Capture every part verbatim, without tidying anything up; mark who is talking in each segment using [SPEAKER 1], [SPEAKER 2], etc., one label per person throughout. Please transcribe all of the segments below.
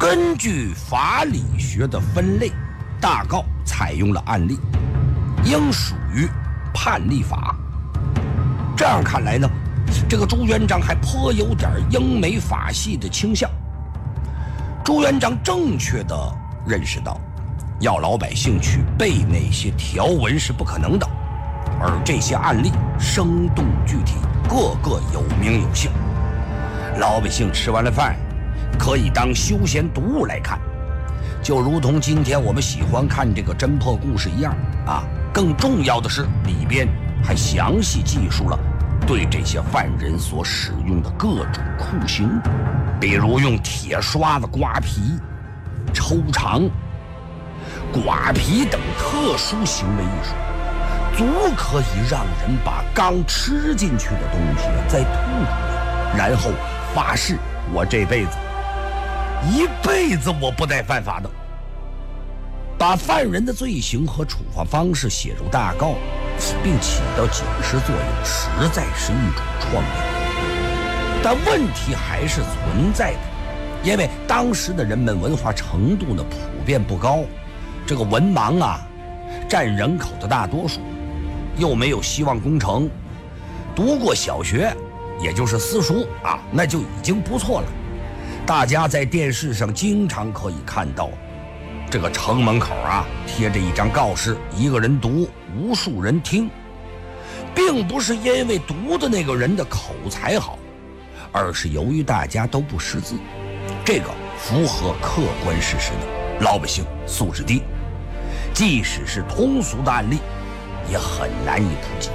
[SPEAKER 1] 根据法理学的分类，大告采用了案例，应属于判例法。这样看来呢，这个朱元璋还颇有点英美法系的倾向。朱元璋正确地认识到，要老百姓去背那些条文是不可能的，而这些案例生动具体，个个有名有姓，老百姓吃完了饭可以当休闲读物来看，就如同今天我们喜欢看这个侦破故事一样啊。更重要的是，里边还详细记述了对这些犯人所使用的各种酷刑，比如用铁刷子刮皮、抽肠、刮皮等特殊行为艺术，足可以让人把刚吃进去的东西再吐出来，然后发誓我这辈子一辈子我不再犯法的。把犯人的罪行和处罚方式写入大告，并起到警示作用，实在是一种创意。但问题还是存在的，因为当时的人们文化程度呢普遍不高，这个文盲啊占人口的大多数，又没有希望工程，读过小学也就是私塾啊，那就已经不错了。大家在电视上经常可以看到，这个城门口啊贴着一张告示，一个人读，无数人听，并不是因为读的那个人的口才好，而是由于大家都不识字，这个符合客观事实的，老百姓素质低，即使是通俗的案例也很难以普及。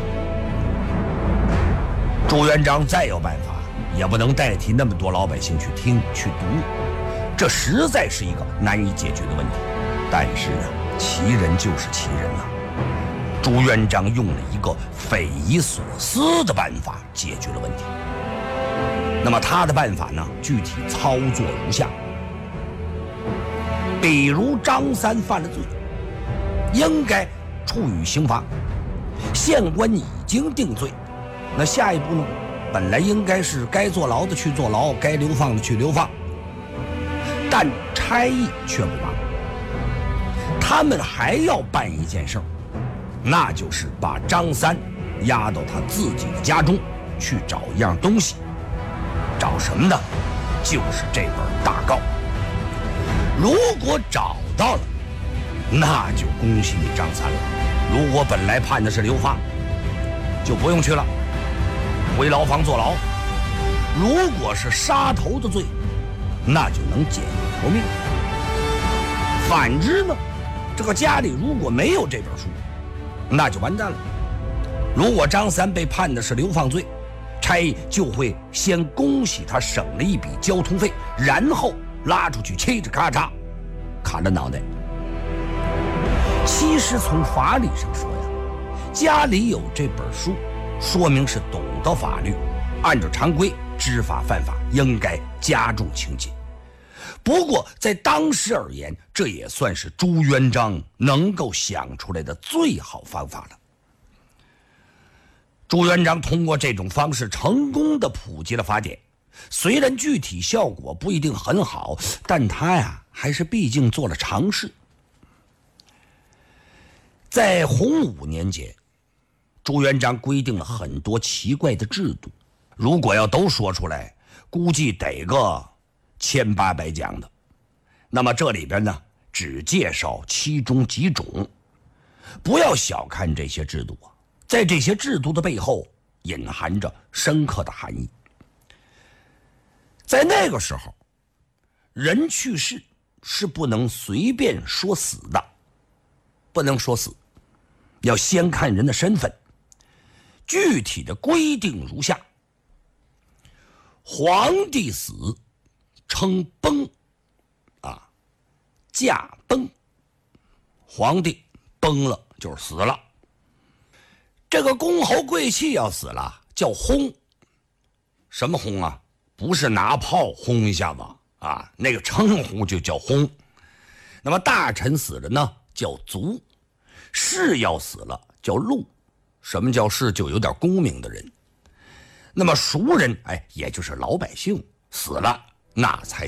[SPEAKER 1] 朱元璋再有办法也不能代替那么多老百姓去听去读，这实在是一个难以解决的问题。但是呢，奇人就是奇人啊，朱元璋用了一个匪夷所思的办法解决了问题。那么他的办法呢，具体操作如下：比如张三犯了罪，应该处以刑罚，县官已经定罪，那下一步呢，本来应该是该坐牢的去坐牢，该流放的去流放，但差役却不罢，他们还要办一件事儿，那就是把张三押到他自己的家中去找一样东西。找什么呢？就是这本大告。如果找到了，那就恭喜你张三了。如果本来判的是流放，就不用去了，回牢房坐牢。如果是杀头的罪，那就能捡一条命。反之呢，这个家里如果没有这本书，那就完蛋了。如果张三被判的是流放罪，差役就会先恭喜他省了一笔交通费，然后拉出去嘁哧咔嚓砍了脑袋。其实从法理上说呀，家里有这本书，说明是懂得法律，按照常规知法犯法，应该加重情节。不过在当时而言，这也算是朱元璋能够想出来的最好方法了。朱元璋通过这种方式成功地普及了法典，虽然具体效果不一定很好，但他呀还是毕竟做了尝试。在洪武年间，朱元璋规定了很多奇怪的制度，如果要都说出来，估计得个千八百讲的。那么这里边呢，只介绍其中几种。不要小看这些制度啊，在这些制度的背后隐含着深刻的含义。在那个时候，人去世是不能随便说死的，不能说死，要先看人的身份。具体的规定如下：皇帝死称崩啊，驾崩，皇帝崩了就是死了。这个公侯贵戚要死了叫轰。什么轰啊？不是拿炮轰一下子啊，那个称呼就叫轰。那么大臣死了呢叫卒，士要死了叫禄。什么叫士？就有点功名的人。那么熟人，哎，也就是老百姓死了，那才